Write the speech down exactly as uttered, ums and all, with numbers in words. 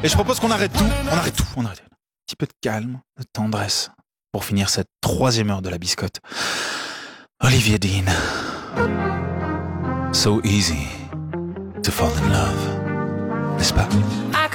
Et je propose qu'on arrête tout, on arrête tout, on arrête tout. Un petit peu de calme, de tendresse, pour finir cette troisième heure de la biscotte. Olivier Dean. So easy to fall in love, n'est-ce pas?